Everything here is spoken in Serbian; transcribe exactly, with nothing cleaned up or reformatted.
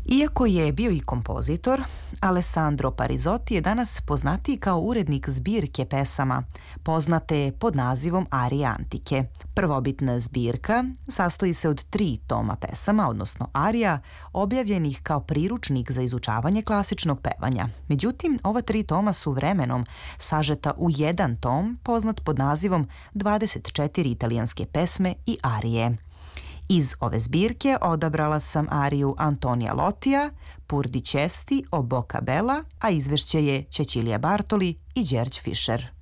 Iako je bio i kompozitor, Alessandro Parizotti je danas poznatiji kao urednik zbirke pesama, poznate pod nazivom Arije antike. Prvobitna zbirka sastoji se od tri toma pesama, odnosno arija, objavljenih kao priručnik za izučavanje klasičnog pevanja. Međutim, ova tri toma su vremenom sažeta u jedan tom, poznat pod nazivom dvadeset četiri italijanske pesme i arije. Iz ove zbirke odabrala sam ariju Antonija Lotija, Pur di Cesti o Boccabella, a izvešće je Cecilia Bartoli i Đerđ Fischer.